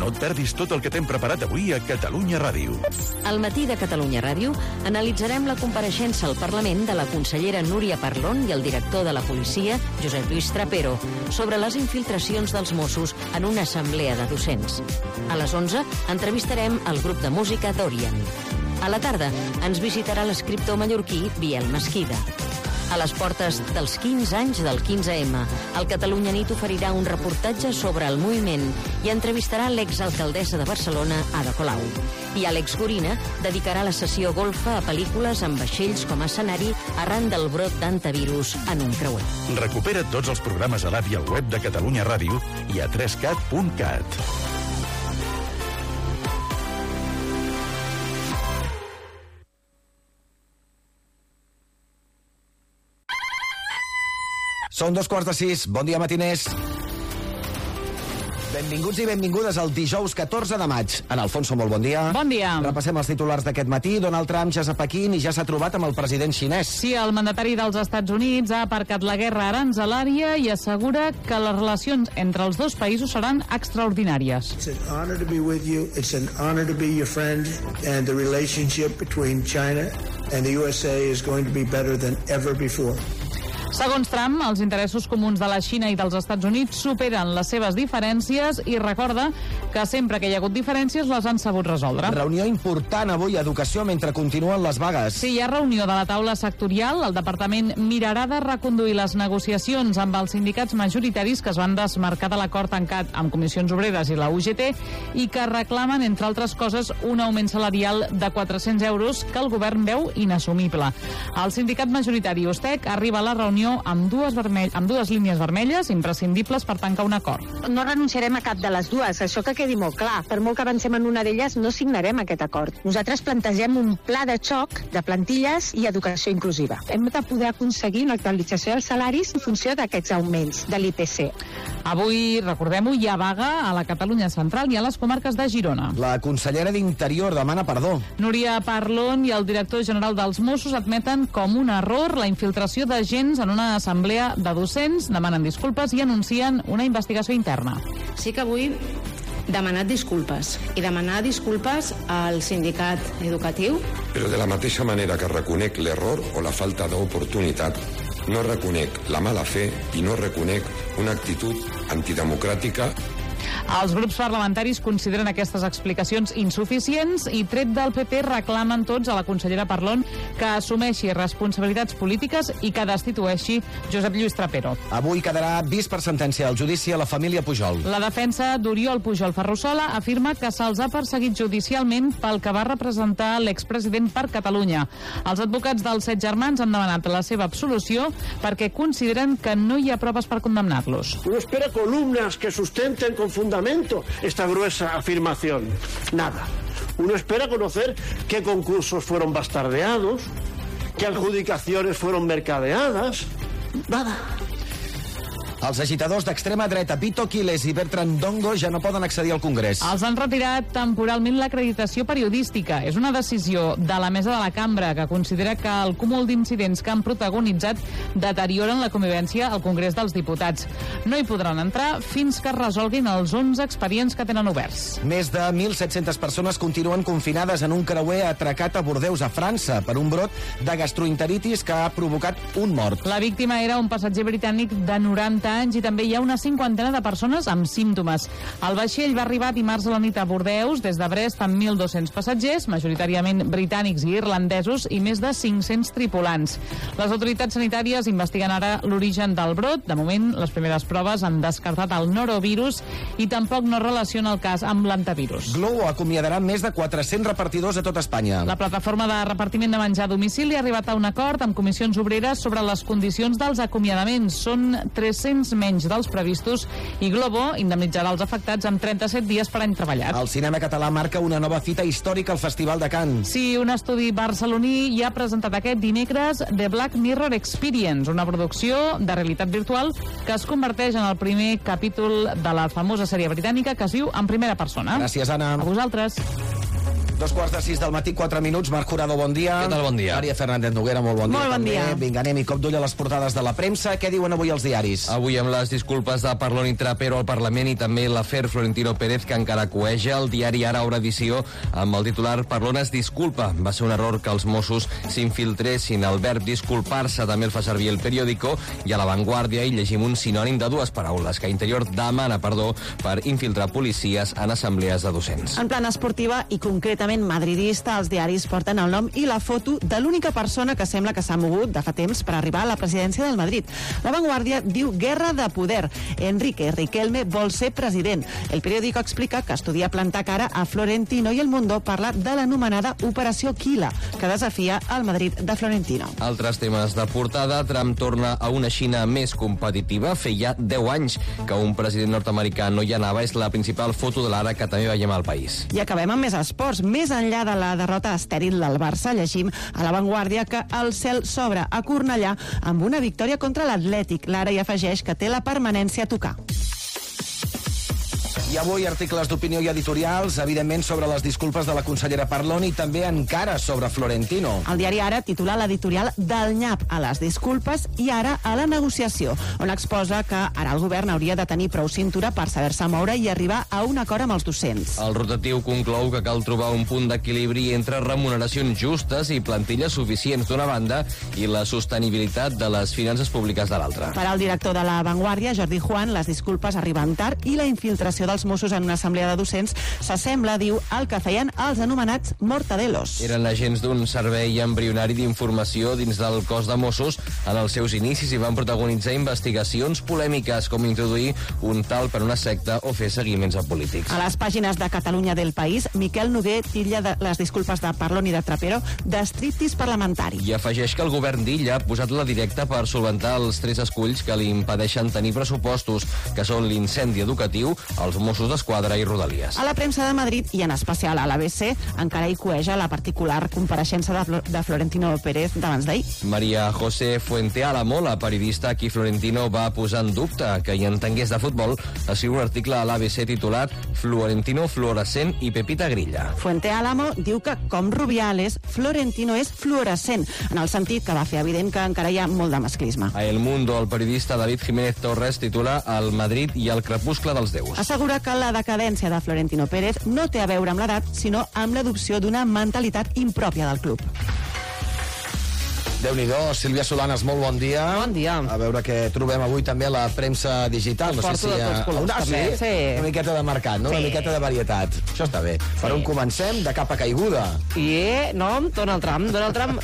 No et perdis tot el que t'hem preparat avui a Catalunya Ràdio. Al matí de Catalunya Ràdio analitzarem la compareixença al Parlament de la consellera Núria Parlon i el director de la policia, Josep Lluís Trapero, sobre les infiltracions dels Mossos en una assemblea de docents. A les 11 entrevistarem el grup de música Dorian. A la tarda ens visitarà l'escriptor mallorquí Biel Mesquida. A les portes dels 15 anys del 15M, el Catalunya Nit oferirà un reportatge sobre el moviment i entrevistarà l'exalcaldessa de Barcelona, Ada Colau. I Àlex Gorina dedicarà la sessió golfa a pel·lícules amb vaixells com a escenari arran del brot d'antivirus en un creuer. Recupera tots els programes a l'app i al web de Catalunya Ràdio i a 3cat.cat. Són 5:15. Bon dia, matiners. Benvinguts i benvingudes al dijous 14 de maig. En Alfonso, molt bon dia. Bon dia. Repassem els titulars d'aquest matí. Donald Trump ja és a Pequín i ja s'ha trobat amb el president xinès. Sí, el mandatari dels Estats Units ha aparcat la guerra aranzelària i assegura que les relacions entre els dos països seran extraordinàries. It's an honor to be with you. It's an honor to be your friend. And the relationship between China and the USA is going to be better than ever before. Segons Trump, els interessos comuns de la Xina i dels Estats Units superen les seves diferències i recorda que sempre que hi ha hagut diferències les han sabut resoldre. Reunió important avui a Educació mentre continuen les vagues. Sí, hi ha reunió de la taula sectorial. El departament mirarà de reconduir les negociacions amb els sindicats majoritaris que es van desmarcar de l'acord tancat amb Comissions Obreres i la UGT i que reclamen, entre altres coses, un augment salarial de 400 euros que el govern veu inassumible. El sindicat majoritari USTEC arriba a la reunió amb dues línies vermelles imprescindibles per tancar un acord. No renunciarem a cap de les dues, això que quedi molt clar. Per molt que avancem en una d'elles, no signarem aquest acord. Nosaltres plantegem un pla de xoc de plantilles i educació inclusiva. Hem de poder aconseguir una actualització dels salaris en funció d'aquests augments de l'IPC. Avui, recordem-ho, hi ha vaga a la Catalunya central i a les comarques de Girona. La consellera d'Interior demana perdó. Núria Parlon i el director general dels Mossos admeten com un error la infiltració d'agents en una assemblea de docents, demanen disculpes i anuncien una investigació interna. Sí que vull demanar disculpes i demanar disculpes al sindicat educatiu. Però de la mateixa manera que reconec l'error o la falta d'oportunitat, no reconec la mala fe i no reconec una actitud antidemocràtica. Els grups parlamentaris consideren aquestes explicacions insuficients i, tret del PP, reclamen tots a la consellera Parlon que assumeixi responsabilitats polítiques i que destitueixi Josep Lluís Trapero. Avui quedarà vist per sentència al judici a la família Pujol. La defensa d'Oriol Pujol Ferrusola afirma que se'ls ha perseguit judicialment pel que va representar l'expresident per Catalunya. Els advocats dels 7 germans han demanat la seva absolució perquè consideren que no hi ha proves per condemnar-los. Uno espera columnas que sustenten con fundamento esta gruesa afirmación. Nada. Uno espera conocer qué concursos fueron bastardeados, qué adjudicaciones fueron mercadeadas. Nada. Els agitadors d'extrema dreta Vito Quiles i Bertran Dongo ja no poden accedir al Congrés. Els han retirat temporalment l'acreditació periodística. És una decisió de la mesa de la cambra que considera que el cúmul d'incidents que han protagonitzat deterioren la convivència al Congrés dels Diputats. No hi podran entrar fins que es resolguin els 11 expedients que tenen oberts. Més de 1.700 persones continuen confinades en un creuer atracat a Bordeus, a França, per un brot de gastroenteritis que ha provocat un mort. La víctima era un passatger britànic de 90 anys i també hi ha una 50ena de persones amb símptomes. El vaixell va arribar dimarts a la nit a Bordeus des de Brest amb 1.200 passatgers, majoritàriament britànics i irlandesos, i més de 500 tripulants. Les autoritats sanitàries investiguen ara l'origen del brot. De moment, les primeres proves han descartat el norovirus i tampoc no relaciona el cas amb l'antivirus. Glovo acomiadarà més de 400 repartidors a tot Espanya. La plataforma de repartiment de menjar a domicili ha arribat a un acord amb comissions obreres sobre les condicions dels acomiadaments. Són 300 menys dels previstos i Glovo indemnitzarà els afectats amb 37 dies per any treballat. El cinema català marca una nova fita històrica al Festival de Cannes. Sí, un estudi barceloní ja ha presentat aquest dimecres The Black Mirror Experience, una producció de realitat virtual que es converteix en el primer capítol de la famosa sèrie britànica que es viu en primera persona. Gràcies, Anna. A vosaltres. 2:45 del matí, 4 minuts. Marc Jurado, bon dia. Què tal, bon dia? Maria Fernández Noguera, molt bon dia. Molt bon també. dia. Vinga, anem i cop d'ull a les portades de la premsa. Què diuen avui els diaris? Avui amb les disculpes de Parlon i Trapero al Parlament i també l'afer Florentino Pérez, que encara coeja. El diari Ara obre edició amb el titular Parlon es disculpa. Va ser un error que els Mossos s'infiltressin. El verb disculpar-se també el fa servir el periòdico, i a La Vanguardia hi llegim un sinònim de dues paraules, que Interior demana perdó per infiltrar policies en assemblees de docents. En plan esportiva i concretament madridista, els diaris porten el nom i la foto de l'única persona que sembla que s'ha mogut de fa temps per arribar a la presidència del Madrid. La Vanguardia diu guerra de poder. Enrique Riquelme vol ser president. El periòdico explica que estudia plantar cara a Florentino i El Mundo parla de l'anomenada Operació Quila, que desafia el Madrid de Florentino. Altres temes de portada. Trump torna a una Xina més competitiva. Feia 10 anys que un president nord-americà no hi anava. És la principal foto de l'ara que també veiem al país. I acabem amb més esports. Més enllà de la derrota estèril del Barça, llegim a La Vanguardia que el cel s'obre a Cornellà amb una victòria contra l'Atlètic. L'Ara hi afegeix que té la permanència a tocar. I avui articles d'opinió i editorials, evidentment sobre les disculpes de la consellera Parlon i també encara sobre Florentino. El diari Ara titula l'editorial del nyap a les disculpes i ara a la negociació, on exposa que ara el govern hauria de tenir prou cintura per saber-se moure i arribar a un acord amb els docents. El rotatiu conclou que cal trobar un punt d'equilibri entre remuneracions justes i plantilles suficients d'una banda i la sostenibilitat de les finances públiques de l'altra. Per al director de La Vanguardia, Jordi Juan, les disculpes arriben tard i la infiltració dels Mossos en una assemblea de docents s'assembla, diu, al que feien els anomenats mortadelos. Eren agents d'un servei embrionari d'informació dins del cos de Mossos en els seus inicis i van protagonitzar investigacions polèmiques com introduir un tal per una secta o fer seguiments a polítics. A les pàgines de Catalunya del País, Miquel Noguer titlla de les disculpes de Parlon i de Trapero d'estriptis parlamentari. I afegeix que el govern d'Illa ha posat la directa per solventar els 3 esculls que li impedeixen tenir pressupostos, que són l'incendi educatiu, els Mossos d'Esquadra i Rodalies. A la premsa de Madrid, i en especial a l'ABC, encara hi coeja la particular compareixença de Florentino Pérez d'abans d'ahir. Maria José Fuentealamo, la periodista a qui Florentino va posar en dubte que hi entengués de futbol, escriu un article a l'ABC titulat Florentino fluorescent i Pepita Grilla. Fuentealamo diu que, com Rubiales, Florentino és fluorescent, en el sentit que va fer evident que encara hi ha molt de masclisme. A El Mundo, el periodista David Jiménez Torres titula El Madrid i el crepuscle dels déus. Assegura que la decadència de Florentino Pérez no té a veure amb l'edat, sinó amb l'adopció d'una mentalitat impròpia del club. Déu-n'hi-do, Sílvia Solanes, molt bon dia. Bon dia. A veure què trobem avui també a la premsa digital. No sé si de tots colors, també. Sí. Una miqueta de mercat, no? Sí. Una miqueta de varietat. Això està bé. Sí. Per on comencem? De capa caiguda. No, Donald Trump. Donald Trump,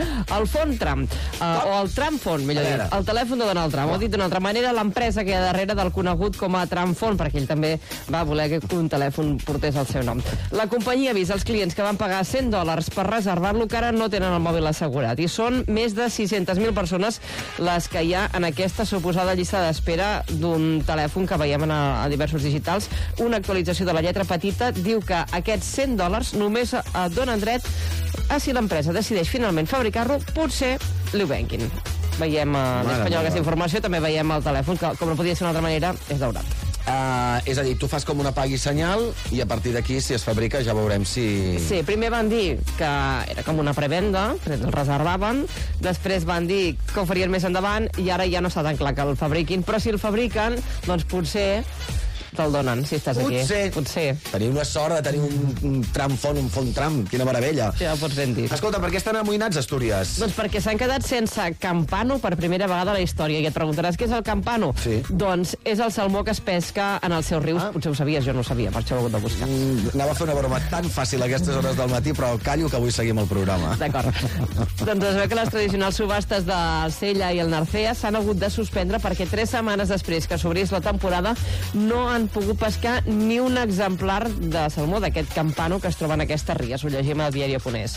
el font Trump, o el Trump font, millor dit. El telèfon de Donald Trump. Ho ha dit d'una altra manera, l'empresa que hi ha darrere del conegut com a Trump font, perquè ell també va voler que un telèfon portés el seu nom. La companyia avisa als clients que van pagar $100 per reservar-lo que ara no tenen el mòbil assegurat. I són més de 600.000 persones les que hi ha en aquesta suposada llista d'espera d'un telèfon que veiem a diversos digitals. Una actualització de la lletra petita diu que aquests $100 només donen dret a si l'empresa decideix finalment fabricar-lo, potser li ho venguin. Veiem a l'Espanyol aquesta informació, també veiem el telèfon, que com no podia ser d'una altra manera, és daurat. És a dir, tu fas com una pagui senyal i a partir d'aquí, si es fabrica, ja veurem si... Sí, primer van dir que era com una prevenda, que el reservaven, després van dir que ho farien més endavant i ara ja no està tan clar que el fabriquin, però si el fabriquen, doncs potser te'l donen, si estàs aquí. Potser. Tenim la sort de tenir un tram font, un font tram. Quina meravella. Ja ho pots ben dir. Escolta, per què estan amoïnats, Astúries? Doncs perquè s'han quedat sense campano per primera vegada a la història. I et preguntaràs què és el campano? Sí. Doncs és el salmó que es pesca en els seus rius. Potser ho sabies, jo no ho sabia, per això ho he hagut de buscar. Anava a fer una broma tan fàcil a aquestes hores del matí, però callo que avui seguim el programa. D'acord. Doncs es veu que les tradicionals subhastes de Sella i el Narcea s'han hagut de suspendre perquè 3 setmanes després que s'obrís la temporada no han pogut pescar ni un exemplar de salmó d'aquest campano que es troba en aquestes ries. Ho llegim al diario.es.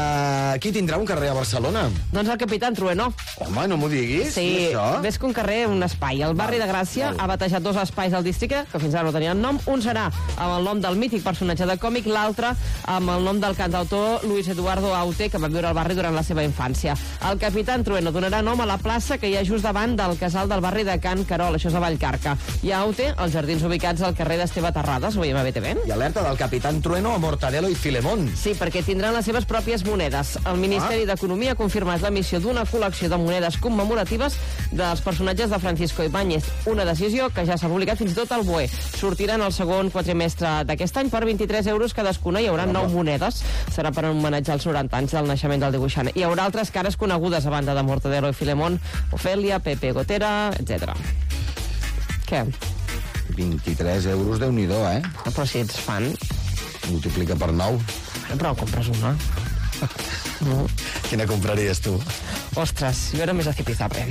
Qui tindrà un carrer a Barcelona? Doncs el Capitán Trueno. Home, no m'ho diguis. Sí, ves que un carrer, un espai. El barri de Gràcia ha batejat 2 espais al districte, que fins ara no tenien nom. Un serà amb el nom del mític personatge de còmic, l'altre amb el nom del cantautor Luis Eduardo Aute, que va viure al barri durant la seva infància. El Capitán Trueno donarà nom a la plaça que hi ha just davant del casal del barri de Can Carol, això és a Vallcarca. I a Aute, els jardins ubicats ubicats al carrer d'Esteve Terrades, ho veiem a BTV. I alerta del Capitán Trueno a Mortadelo i Filemón. Sí, perquè tindran les seves pròpies monedes. El Ministeri d'Economia ha confirmat l'emissió d'una col·lecció de monedes commemoratives dels personatges de Francisco Ibáñez. Una decisió que ja s'ha publicat fins i tot al BOE. Sortiran el segon quadrimestre d'aquest any per 23 euros cadascuna. Hi haurà 9 monedes. Serà per homenatjar els 90 anys del naixement del dibuixant. Hi haurà altres cares conegudes a banda de Mortadelo i Filemón, Ofèlia, Pepe Gotera, etc. Què? 23 euros, Déu-n'hi-do, eh? Però si ets fan... Multiplica per 9. Però compres una. No. Quina compraries tu? Ostres, jo era més a Zipizape.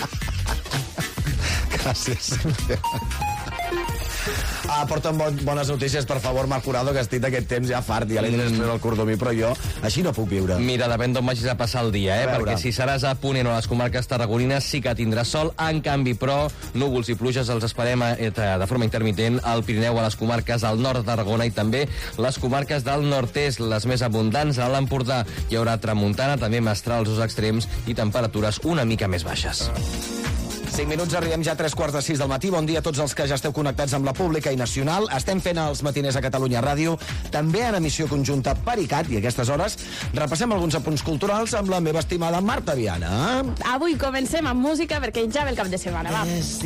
Gràcies. Porta'm bones notícies, per favor, Marc Jurado, que estic d'aquest temps ja fart, ja li diré després al Cordomí, però jo així no puc viure. Mira, depèn d'on vagis a passar el dia, perquè si seràs a Ponent o a les comarques tarragonines sí que tindràs sol, en canvi, però, núvols i pluges els esperem de forma intermitent al Pirineu, a les comarques al nord de Tarragona i també les comarques del nord-est, les més abundants a l'Empordà. Hi haurà tramuntana, també mestrals als extrems i temperatures una mica més baixes. 5 minuts, arribem ja a 3:45 del matí. Bon dia a tots els que ja esteu connectats amb la pública i nacional. Estem fent els matiners a Catalunya Ràdio, també en emissió conjunta per ICAT, i a aquestes hores repassem alguns apunts culturals amb la meva estimada Marta Viana. Avui comencem amb música perquè ja ve el cap de setmana, va.